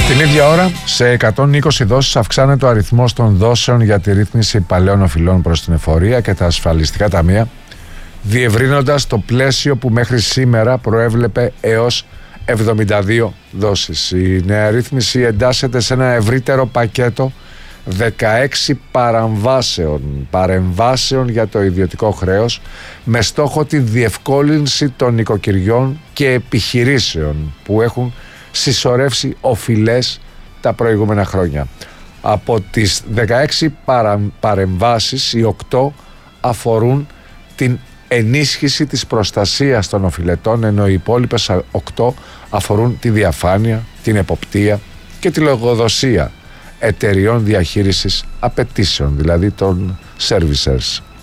Την ίδια ώρα, σε 120 δόσεις αυξάνεται ο αριθμός των δόσεων για τη ρύθμιση παλαιών οφειλών προς την εφορία και τα ασφαλιστικά ταμεία, διευρύνοντας το πλαίσιο που μέχρι σήμερα προέβλεπε έως 72 δόσεις. Η νέα ρύθμιση εντάσσεται σε ένα ευρύτερο πακέτο 16 παρεμβάσεων για το ιδιωτικό χρέος, με στόχο τη διευκόλυνση των νοικοκυριών και επιχειρήσεων που έχουν συσσωρεύσει οφειλές τα προηγούμενα χρόνια. Από τις 16 παρεμβάσεις, οι 8 αφορούν την ενίσχυση της προστασίας των οφειλετών, ενώ οι υπόλοιπες 8 αφορούν τη διαφάνεια, την εποπτεία και τη λογοδοσία εταιριών διαχείρισης απαιτήσεων, δηλαδή των servicers.